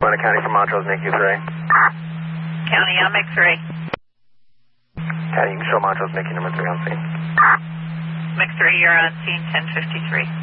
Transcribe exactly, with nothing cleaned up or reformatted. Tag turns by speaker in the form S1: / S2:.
S1: Atlanta County for Montrose, N I C U three.
S2: County, I'm M three.
S1: County, you can show Montrose, N I C U number three on scene.
S2: M three, you're on scene ten fifty-three.